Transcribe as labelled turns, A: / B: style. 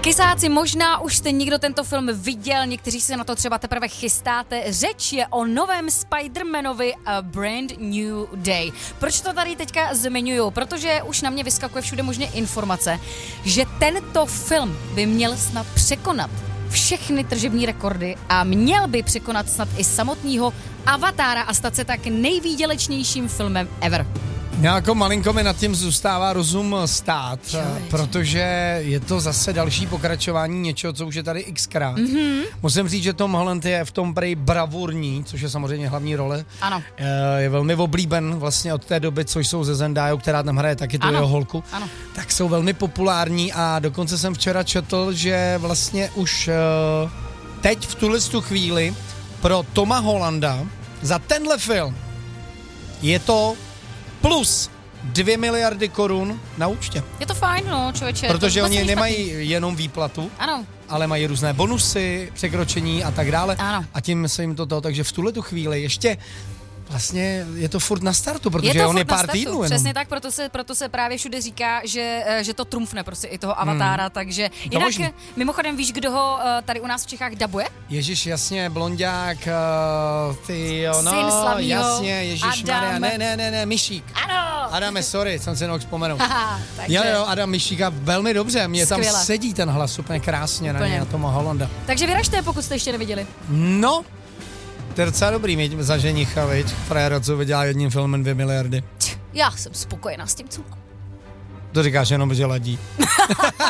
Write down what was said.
A: Kysáci, možná už jste někdo tento film viděl, někteří se na to třeba teprve chystáte. Řeč je o novém Spider-Manovi A Brand New Day. Proč to tady teďka zmiňuju? Protože už na mě vyskakuje všude možné informace, že tento film by měl snad překonat všechny tržební rekordy a měl by překonat snad i samotného Avatára a stát se tak nejvýdělečnějším filmem ever.
B: Jako malinko mi nad tím zůstává rozum stát, protože je to zase další pokračování něčeho, co už je tady xkrát. Musím říct, že Tom Holland je v tom prej bravurní, což je samozřejmě hlavní role.
A: Ano.
B: Je velmi oblíben vlastně od té doby, což jsou ze Zendayou, která tam hraje taky tu jeho holku.
A: Ano.
B: Tak jsou velmi populární a dokonce jsem včera četl, že vlastně už teď v tuhle chvíli pro Toma Hollanda za tenhle film je to plus 2 miliardy korun na účtě.
A: Je to fajn, no, člověče.
B: Protože oni nemají jenom výplatu,
A: ano,
B: ale mají různé bonusy, překročení a tak dále.
A: Ano.
B: A tím se jim to, takže v tuhletu chvíli ještě vlastně je to furt na startu, protože on je pár týdnů jenom.
A: Přesně tak, proto se právě všude říká, že to trumfne prostě i toho Avatára, takže jinak mimochodem víš, kdo ho tady u nás v Čechách dabuje?
B: Ježíš, jasně, blonďák,
A: Syn slavnýho
B: jasně, ježišmarja, ne, Myšík.
A: Ano.
B: Adame, sorry, jsem se vzpomenout.
A: Takže
B: Jo, Adam Myšíka velmi dobře, mě tam sedí ten hlas úplně krásně na Toma Hollanda.
A: Takže vyražte, pokud jste ještě neviděli.
B: No, to je docela dobrý mít za ženicha, viď? Frajera, co vydělá jedním filmem 2 miliardy.
A: Já jsem spokojená s tím, co mám.
B: To říkáš jenom, že ladí.